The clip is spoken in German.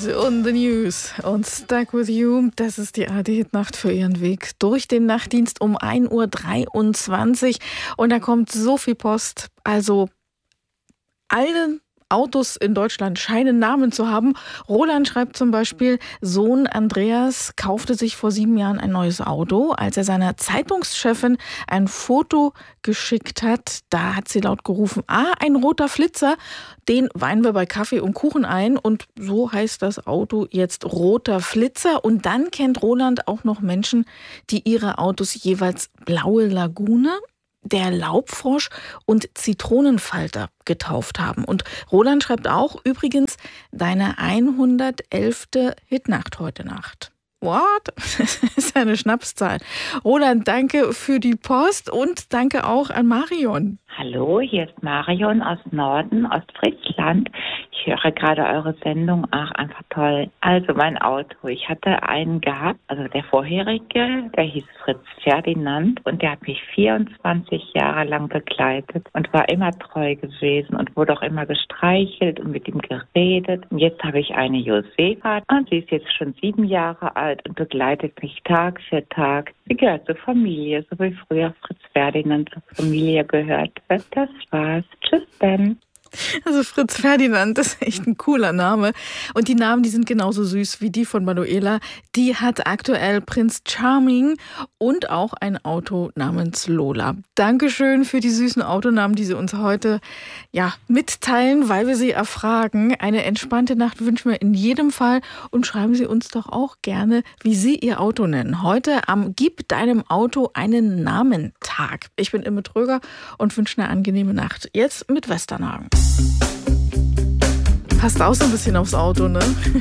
Beatles on the News und Stuck With You. Das ist die ARD-Hitnacht für Ihren Weg durch den Nachtdienst um 1:23 Uhr. Und da kommt so viel Post. Also alle Autos in Deutschland scheinen Namen zu haben. Roland schreibt zum Beispiel, Sohn Andreas kaufte sich vor 7 Jahren ein neues Auto. Als er seiner Zeitungschefin ein Foto geschickt hat, da hat sie laut gerufen, ein roter Flitzer, den weihen wir bei Kaffee und Kuchen ein. Und so heißt das Auto jetzt roter Flitzer. Und dann kennt Roland auch noch Menschen, die ihre Autos jeweils Blaue Lagune, der Laubfrosch und Zitronenfalter getauft haben. Und Roland schreibt auch, übrigens, deine 111. Hitnacht heute Nacht. What? Das ist eine Schnapszahl. Roland, danke für die Post und danke auch an Marion. Hallo, hier ist Marion aus Norden, Ostfriesland. Ich höre gerade eure Sendung. Einfach toll. Also mein Auto. Ich hatte einen gehabt, also der vorherige, der hieß Fritz Ferdinand und der hat mich 24 Jahre lang begleitet und war immer treu gewesen und wurde auch immer gestreichelt und mit ihm geredet. Und jetzt habe ich eine Josefa und sie ist jetzt schon 7 Jahre alt und begleitet mich Tag für Tag. Sie gehört zur Familie, so wie früher Fritz Ferdinand zur Familie gehört. Das war's. Tschüss dann. Also Fritz Ferdinand, das ist echt ein cooler Name. Und die Namen, die sind genauso süß wie die von Manuela. Die hat aktuell Prinz Charming und auch ein Auto namens Lola. Dankeschön für die süßen Autonamen, die Sie uns heute mitteilen, weil wir Sie erfragen. Eine entspannte Nacht wünschen wir in jedem Fall. Und schreiben Sie uns doch auch gerne, wie Sie Ihr Auto nennen. Heute am Gib deinem Auto einen Namen-Tag. Ich bin Imme Tröger und wünsche eine angenehme Nacht. Jetzt mit Westernhagen. Passt auch so ein bisschen aufs Auto, ne?